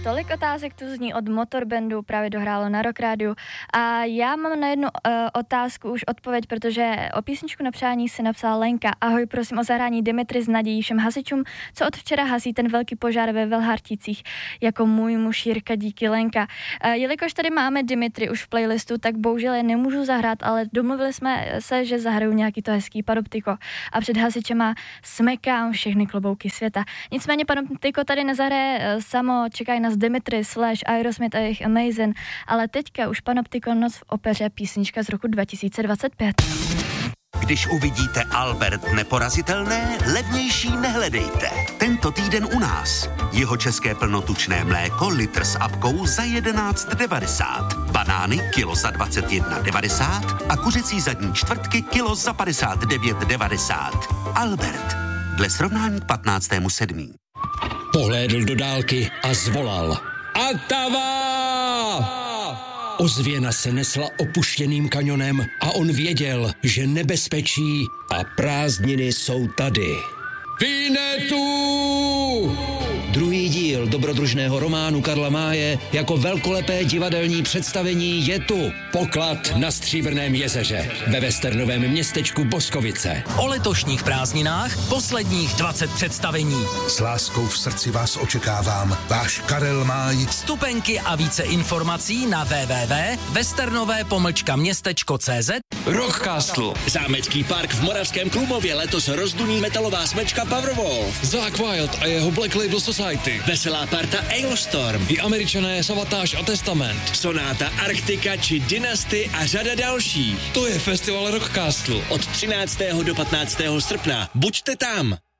Tolik otázek tu zní od Motorbandu, právě dohrálo na Rock Rádiu. A já mám na jednu otázku už odpověď, protože o písničku na přání se napsala Lenka. Ahoj, prosím o zahrání Dimitri s nadějí všem hasičům, co od včera hasí ten velký požár ve Velharticích. Jako můj muž Jirka, díky Lenka. Jelikož tady máme Dimitri už v playlistu, tak bohužel je nemůžu zahrát, ale domluvili jsme se, že zahraju nějaký to hezký Panoptiko. A před hasičema smekám všechny klobouky světa. Nicméně Panoptiko tady nezahraje samo, čekají nás Dimitri / Aerosmith a jejich Amazing, ale teďka už Panoptiko Noc v opeře, písnička z roku 2025. Když uvidíte Albert neporazitelné, levnější nehledejte. Tento týden u nás. Jeho české plnotučné mléko litr s apkou za 11,90. Banány kilo za 21,90 a kuřecí zadní čtvrtky kilo za 59,90. Albert. Dle srovnání k 15.7. Pohlédl do dálky a zvolal. Atava! Ozvěna se nesla opuštěným kanionem a on věděl, že nebezpečí a prázdniny jsou tady. Vinetu! Druhý díl dobrodružného románu Karla Máje jako velkolepé divadelní představení je tu. Poklad na Stříbrném jezeře ve westernovém městečku Boskovice. O letošních prázdninách posledních 20 představení. S láskou v srdci vás očekávám. Váš Karel Máj. Vstupenky a více informací na www.westernové-městečko.cz. Rockcastle. Zámecký park v Moravském Klumově letos rozduní metalová smečka Powerwolf. Zakk Wylde a jeho Black Label Society. Veselá parta Ailstorm. I Američané Savatage a Testament. Sonáta Arktika či Dynasty a řada dalších. To je festival Rockcastle. Od 13. do 15. srpna. Buďte tam.